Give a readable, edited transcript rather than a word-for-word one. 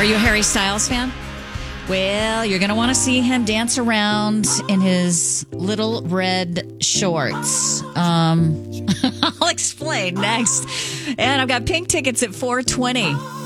Are you a Harry Styles fan? Well, you're going to want to see him dance around in his little red shorts. I'll explain next. And I've got pink tickets at 4:20.